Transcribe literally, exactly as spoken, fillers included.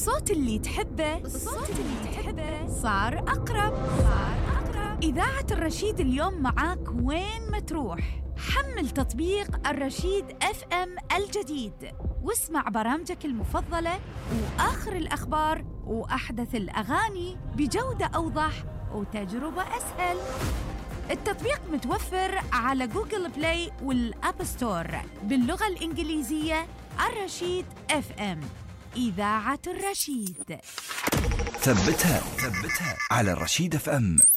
الصوت اللي تحبه الصوت اللي تحبه صار أقرب صار أقرب إذاعة الرشيد اليوم معاك وين ما تروح. حمل تطبيق الرشيد اف ام الجديد واسمع برامجك المفضلة وآخر الأخبار وأحدث الأغاني بجودة أوضح وتجربة أسهل. التطبيق متوفر على جوجل بلاي والأب ستور باللغة الإنجليزية. الرشيد اف ام، إذاعة الرشيد. ثبتها ثبتها على الرشيد اف ام.